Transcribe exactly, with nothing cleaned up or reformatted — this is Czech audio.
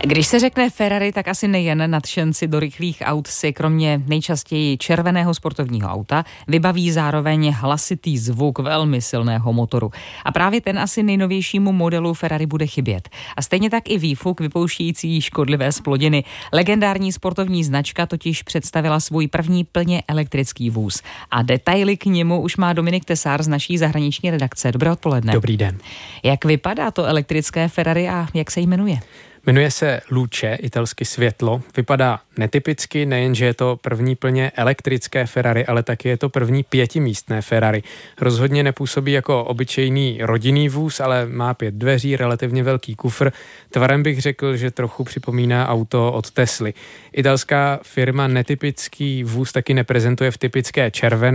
Když se řekne Ferrari, tak asi nejen nadšenci do rychlých aut si kromě nejčastěji červeného sportovního auta vybaví zároveň hlasitý zvuk velmi silného motoru. A právě ten asi nejnovějšímu modelu Ferrari bude chybět. A stejně tak i výfuk vypouštějící škodlivé zplodiny. Legendární sportovní značka totiž představila svůj první plně elektrický vůz. A detaily k němu už má Dominik Tesár z naší zahraniční redakce. Dobré odpoledne. Dobrý den. Jak vypadá to elektrické Ferrari a jak se jmenuje? Jmenuje se Luce, italsky světlo. Vypadá netypicky, nejenže je to první plně elektrické Ferrari, ale taky je to první pětimístné Ferrari. Rozhodně nepůsobí jako obyčejný rodinný vůz, ale má pět dveří, relativně velký kufr. Tvarem bych řekl, že trochu připomíná auto od Tesly. Italská firma netypický vůz taky neprezentuje v typické červené,